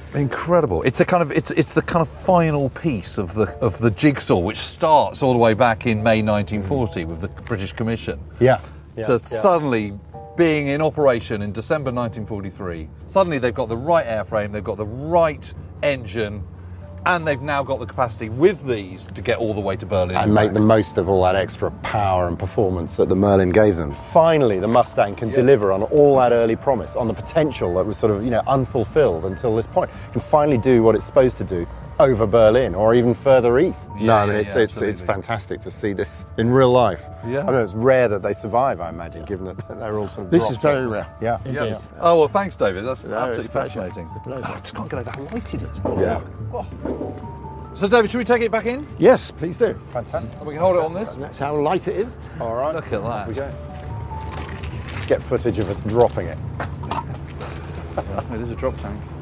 Incredible. It's a kind of it's the kind of final piece of the jigsaw, which starts all the way back in May 1940 with the British Commission. Suddenly being in operation in December 1943. Suddenly they've got the right airframe, they've got the right engine, and they've now got the capacity with these to get all the way to Berlin. And make the most of all that extra power and performance that the Merlin gave them. Finally, the Mustang can deliver on all that early promise, on the potential that was sort of, unfulfilled until this point. It can finally do what it's supposed to do over Berlin or even further east. It's fantastic to see this in real life. Yeah. I mean, it's rare that they survive, I imagine, given that they're all sort of This dropped is very off. rare. Yeah. Indeed. Oh, well, thanks, David. That's absolutely It's a pleasure. fascinating. It's a pleasure. I just can't get over how light it is. Yeah. So, David, should we take it back in? Yes, please do. Fantastic. And we can hold it on this? And that's how light it is. All right. Look at that. We go. Get footage of us dropping it. It is a drop tank.